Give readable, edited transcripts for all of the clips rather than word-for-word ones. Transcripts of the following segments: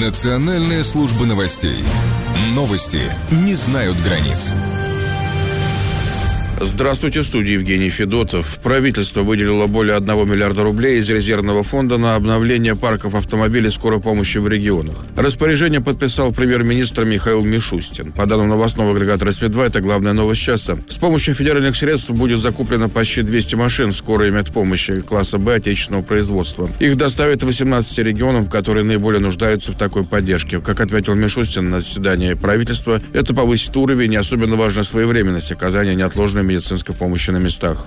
Национальная служба новостей. Новости не знают границ. Здравствуйте, в студии Евгений Федотов. Правительство выделило более 1 миллиарда рублей из резервного фонда на обновление парков автомобилей скорой помощи в регионах. Распоряжение подписал премьер-министр Михаил Мишустин. По данным новостного агрегатора СМИ-2, это главная новость часа. С помощью федеральных средств будет закуплено почти 200 машин скорой медпомощи класса Б отечественного производства. Их доставят 18 регионам, которые наиболее нуждаются в такой поддержке. Как отметил Мишустин на заседании правительства, это повысит уровень и особенно важна своевременность оказания неотложной медицинской помощи на местах.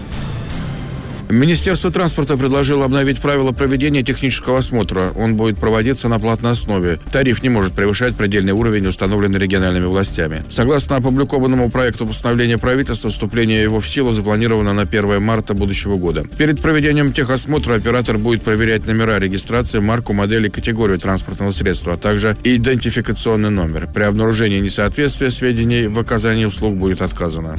Министерство транспорта предложило обновить правила проведения технического осмотра. Он будет проводиться на платной основе. Тариф не может превышать предельный уровень, установленный региональными властями. Согласно опубликованному проекту постановления правительства, вступление его в силу запланировано на 1 марта будущего года. Перед проведением техосмотра оператор будет проверять номера регистрации, марку, модель и категорию транспортного средства, а также идентификационный номер. При обнаружении несоответствия сведений в оказании услуг будет отказано.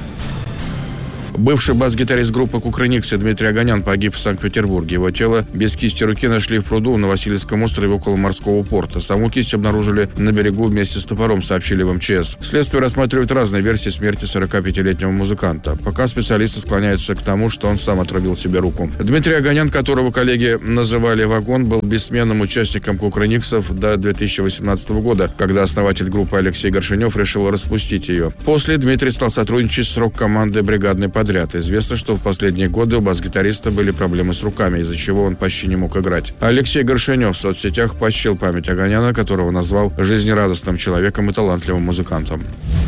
Бывший бас-гитарист группы «Кукрыниксы» Дмитрий Оганян погиб в Санкт-Петербурге. Его тело без кисти руки нашли в пруду на Васильевском острове около морского порта. Саму кисть обнаружили на берегу вместе с топором, сообщили в МЧС. Следствие рассматривает разные версии смерти 45-летнего музыканта. Пока специалисты склоняются к тому, что он сам отрубил себе руку. Дмитрий Оганян, которого коллеги называли «Вагон», был бессменным участником «Кукрыниксов» до 2018 года, когда основатель группы Алексей Горшенев решил распустить ее. После Дмитрий стал сотрудничать с рок-командой «Бригадный подряд». Известно, что в последние годы у бас-гитариста были проблемы с руками, из-за чего он почти не мог играть. Алексей Горшенев в соцсетях почтил память Оганяна, которого назвал жизнерадостным человеком и талантливым музыкантом.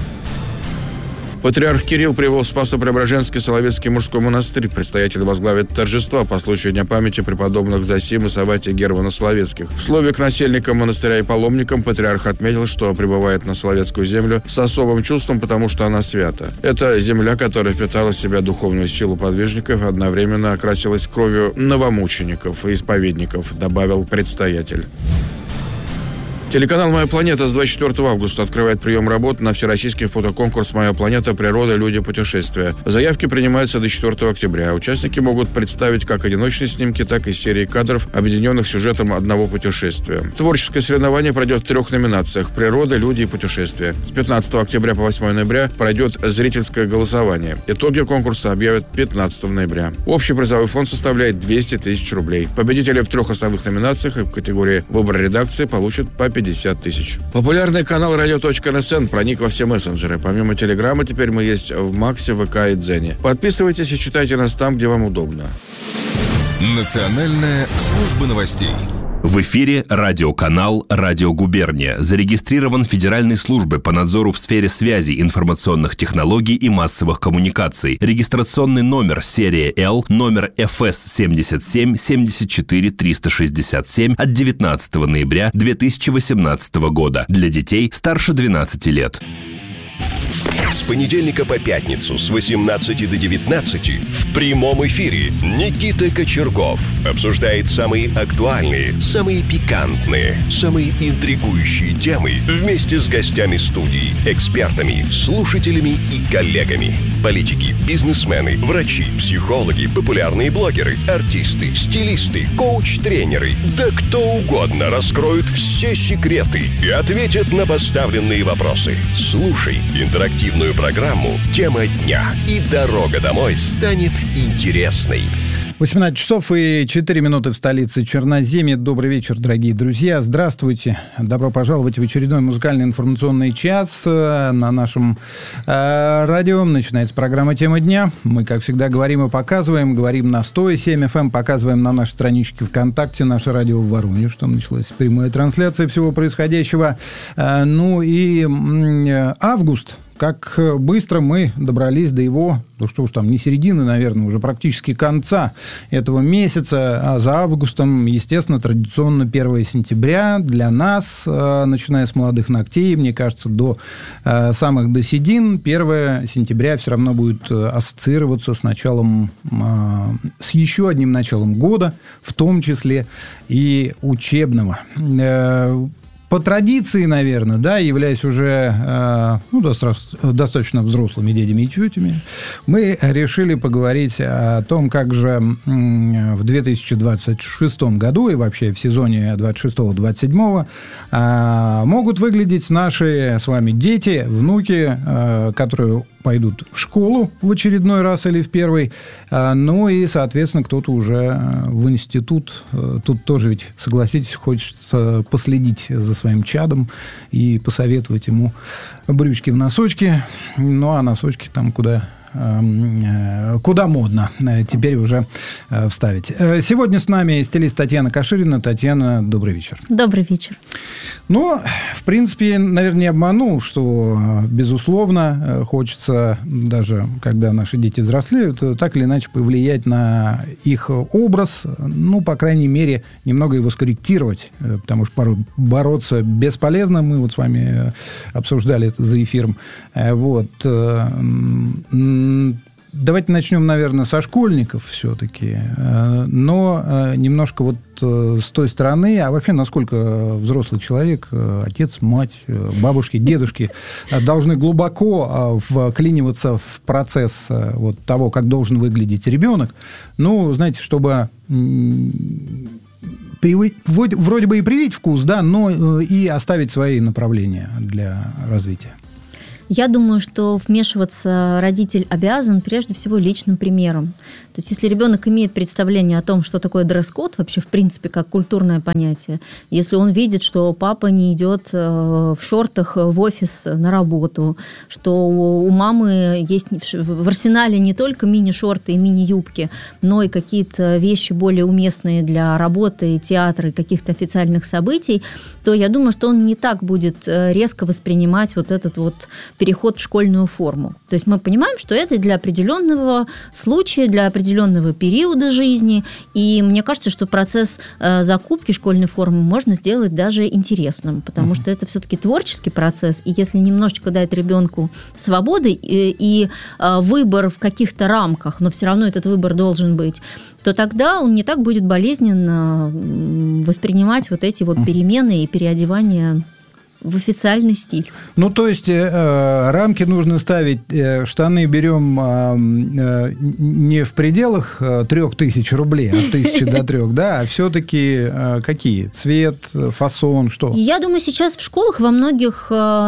Патриарх Кирилл прибыл в Спасо-Преображенский Соловецкий мужской монастырь. Предстоятель возглавит торжества по случаю Дня памяти преподобных Зосим и Савватия Германа Соловецких. В слове к насельникам монастыря и паломникам патриарх отметил, что прибывает на Соловецкую землю с особым чувством, потому что она свята. Это земля, которая впитала в себя духовную силу подвижников и одновременно окрасилась кровью новомучеников и исповедников, добавил предстоятель. Телеканал «Моя планета» с 24 августа открывает прием работ на всероссийский фотоконкурс «Моя планета. Природа, люди, путешествия». Заявки принимаются до 4 октября. Участники могут представить как одиночные снимки, так и серии кадров, объединенных сюжетом одного путешествия. Творческое соревнование пройдет в 3 номинациях: «Природа, люди и путешествия». С 15 октября по 8 ноября пройдет зрительское голосование. Итоги конкурса объявят 15 ноября. Общий призовой фонд составляет 200 тысяч рублей. Победители в 3 основных номинациях и в категории «Выбор редакции» получат по 50 тысяч. Популярный канал radio.nsn проник во все мессенджеры. Помимо Телеграма, теперь мы есть в Максе, ВК и Дзене. Подписывайтесь и читайте нас там, где вам удобно. Национальная служба новостей. В эфире радиоканал «Радио Губерния». Зарегистрирован Федеральной службой по надзору в сфере связи, информационных технологий и массовых коммуникаций. Регистрационный номер серия Л, номер ФС 77 74 367 от 19 ноября 2018 года. Для детей старше 12 лет. С понедельника по пятницу с 18 до 19 в прямом эфире Никита Кочергов обсуждает самые актуальные, самые пикантные, самые интригующие темы вместе с гостями студии, экспертами, слушателями и коллегами. Политики, бизнесмены, врачи, психологи, популярные блогеры, артисты, стилисты, коуч-тренеры, да кто угодно раскроют все секреты и ответят на поставленные вопросы. Слушай интерактивную программу «Тема дня», и дорога домой станет интересной. 18 часов и 4 минуты в столице Черноземья. Добрый вечер, дорогие друзья. Здравствуйте. Добро пожаловать в очередной музыкальный информационный час на нашем радио. Начинается программа «Тема дня». Мы, как всегда, говорим и показываем. Говорим на 107 FM, показываем на нашей страничке ВКонтакте. Наше радио в Воронеже. Там началась прямая трансляция всего происходящего. Ну и август. Как быстро мы добрались до его, ну что уж там, не середины, наверное, уже практически конца этого месяца. А за августом, естественно, традиционно 1 сентября для нас, начиная с молодых ногтей, мне кажется, до самых до седин, 1 сентября все равно будет ассоциироваться с началом, с еще одним началом года, в том числе и учебного. по традиции, наверное, да, являясь уже достаточно взрослыми дядями и тетями, мы решили поговорить о том, как же в 2026 году и вообще в сезоне 26-27 могут выглядеть наши с вами дети, внуки, которые пойдут в школу в очередной раз или в первый, ну и, соответственно, кто-то уже в институт. Тут тоже ведь, согласитесь, хочется последить за своим чадом и посоветовать ему брючки в носочки, ну а носочки там куда модно теперь уже вставить. Сегодня с нами стилист Татьяна Каширина. Татьяна, добрый вечер. Добрый вечер. Ну, в принципе, наверное, не обманул, что, безусловно, хочется, даже когда наши дети взрослеют, так или иначе повлиять на их образ, ну, по крайней мере, немного его скорректировать, потому что порой бороться бесполезно. Мы вот с вами обсуждали это за эфиром. Вот. Давайте начнем, наверное, со школьников все-таки, но немножко вот с той стороны, а вообще насколько взрослый человек, отец, мать, бабушки, дедушки должны глубоко вклиниваться в процесс вот того, как должен выглядеть ребенок, ну, знаете, чтобы вроде бы и привить вкус, да, но и оставить свои направления для развития. Я думаю, что вмешиваться родитель обязан прежде всего личным примером. То есть, если ребенок имеет представление о том, что такое дресс-код, вообще, в принципе, как культурное понятие, если он видит, что папа не идет в шортах в офис на работу, что у мамы есть в арсенале не только мини-шорты и мини-юбки, но и какие-то вещи более уместные для работы, театра и каких-то официальных событий, то я думаю, что он не так будет резко воспринимать вот этот вот переход в школьную форму. То есть мы понимаем, что это для определенного случая, для определенного периода жизни. И мне кажется, что процесс закупки школьной формы можно сделать даже интересным, потому что это все-таки творческий процесс. И если немножечко дать ребенку свободы и выбор в каких-то рамках, но все равно этот выбор должен быть, то тогда он не так будет болезненно воспринимать вот эти вот перемены и переодевания в официальный стиль. Ну, то есть, рамки нужно ставить, штаны берем не в пределах 3000 рублей, от 1000 до 3, да, а все-таки какие? Цвет, фасон, что? Я думаю, сейчас в школах во многих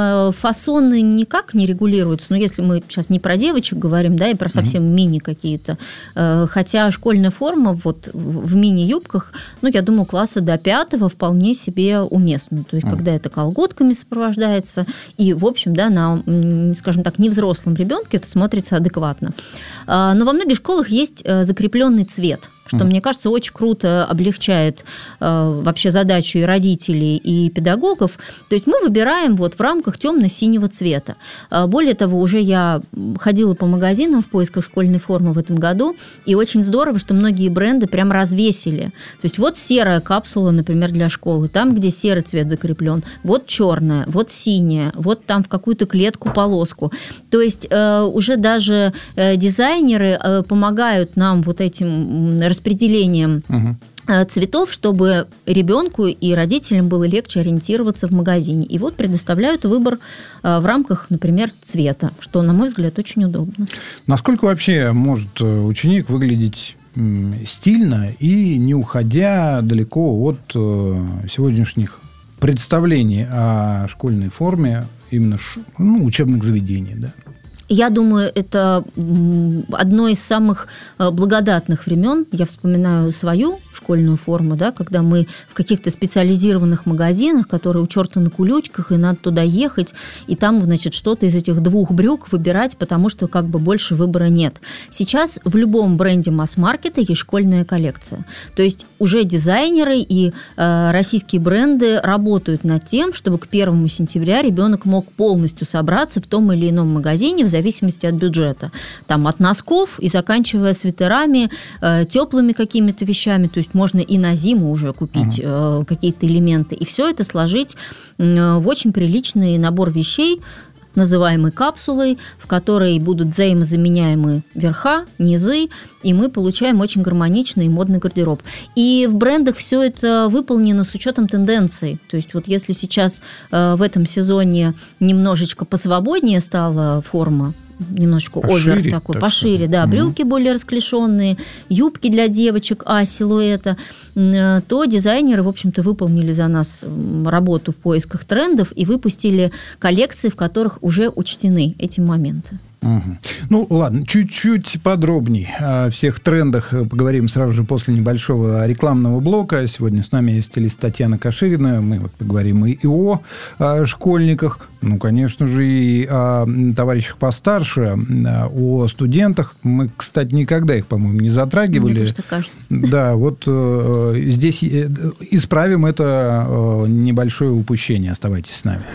фасоны никак не регулируются, но если мы сейчас не про девочек говорим, да, и про совсем мини какие-то, хотя школьная форма вот в мини-юбках, ну, я думаю, класса до 5 вполне себе уместна. То есть, когда это колготка сопровождается, и, в общем, да, на, скажем так, невзрослом ребенке это смотрится адекватно. Но во многих школах есть закрепленный цвет, что, мне кажется, очень круто облегчает вообще задачу и родителей, и педагогов. То есть мы выбираем вот в рамках темно-синего цвета. Более того, уже я ходила по магазинам в поисках школьной формы в этом году, и очень здорово, что многие бренды прям развесили. То есть вот серая капсула, например, для школы, там, где серый цвет закреплен, вот черная, вот синяя, вот там в какую-то клетку полоску. То есть уже даже дизайнеры помогают нам вот этим распределением цветов, чтобы ребенку и родителям было легче ориентироваться в магазине. И вот предоставляют выбор в рамках, например, цвета, что, на мой взгляд, очень удобно. Насколько вообще может ученик выглядеть стильно и не уходя далеко от сегодняшних представлений о школьной форме именно учебных заведений, да? Я думаю, это одно из самых благодатных времен. Я вспоминаю свою школьную форму, да, когда мы в каких-то специализированных магазинах, которые у черта на куличках, и надо туда ехать, и там, значит, что-то из этих 2 брюк выбирать, потому что как бы больше выбора нет. Сейчас в любом бренде масс-маркета есть школьная коллекция. То есть уже дизайнеры и российские бренды работают над тем, чтобы к 1 сентября ребенок мог полностью собраться в том или ином магазине в зависимости от бюджета. Там от носков и заканчивая свитерами, теплыми какими-то вещами. То есть можно и на зиму уже купить какие-то элементы. И все это сложить в очень приличный набор вещей, называемой капсулой, в которой будут взаимозаменяемы верха, низы, и мы получаем очень гармоничный и модный гардероб. И в брендах все это выполнено с учетом тенденций. То есть вот если сейчас в этом сезоне немножечко посвободнее стала форма, немножечко овер такой, пошире, да, брюки более расклешенные, юбки для девочек А-силуэта, то дизайнеры, в общем-то, выполнили за нас работу в поисках трендов и выпустили коллекции, в которых уже учтены эти моменты. Угу. Ну, ладно, чуть-чуть подробней о всех трендах поговорим сразу же после небольшого рекламного блока. Сегодня с нами стилист Татьяна Каширина. Мы вот поговорим и о школьниках, ну, конечно же, и о товарищах постарше, о студентах. Мы, кстати, никогда их, по-моему, не затрагивали. Мне тоже так кажется. Да, вот здесь исправим это небольшое упущение. Оставайтесь с нами.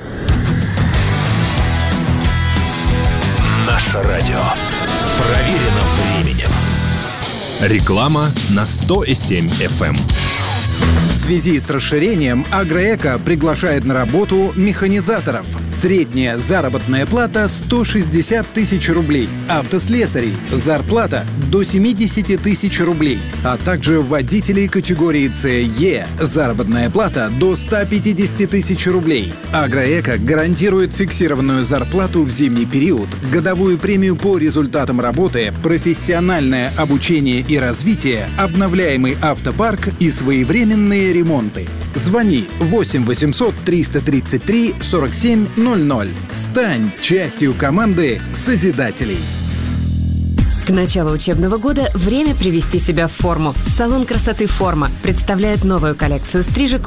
Наше радио проверено временем. Реклама на 100,7 FM. В связи с расширением Агроэко приглашает на работу механизаторов. Средняя заработная плата 160 тысяч рублей. Автослесарей зарплата до 70 тысяч рублей. А также водителей категории СЕ заработная плата до 150 тысяч рублей. Агроэко гарантирует фиксированную зарплату в зимний период, годовую премию по результатам работы, профессиональное обучение и развитие, обновляемый автопарк и своевременные ремонты. Звони 8 800 333 47 00. Стань частью команды созидателей. К началу учебного года время привести себя в форму. Салон красоты «Форма» представляет новую коллекцию стрижек